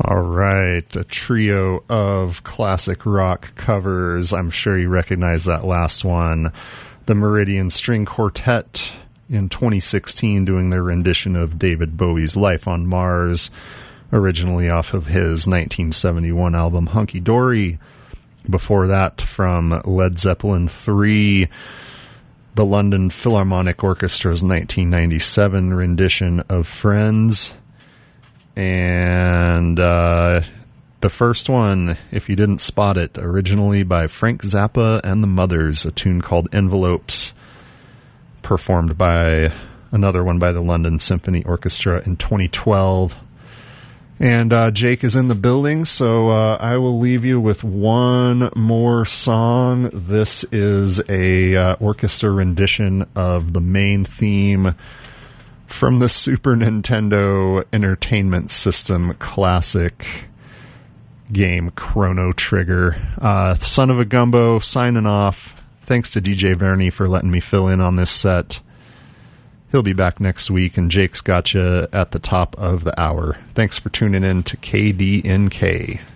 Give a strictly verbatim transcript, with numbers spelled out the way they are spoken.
All right, a trio of classic rock covers. I'm sure you recognize that last one. The Meridian String Quartet in twenty sixteen doing their rendition of David Bowie's Life on Mars, originally off of his nineteen seventy-one album Hunky Dory. Before that, from Led Zeppelin three, the London Philharmonic Orchestra's nineteen ninety-seven rendition of Friends. And uh, the first one, if you didn't spot it, originally by Frank Zappa and the Mothers, a tune called Envelopes, performed by another one by the London Symphony Orchestra in twenty twelve. And uh, Jake is in the building, so uh, I will leave you with one more song. This is a uh, orchestra rendition of the main theme from the Super Nintendo Entertainment System classic game Chrono Trigger. Uh, Son of a Gumbo signing off. Thanks to D J Verny for letting me fill in on this set. He'll be back next week, and Jake's got you at the top of the hour. Thanks for tuning in to K D N K.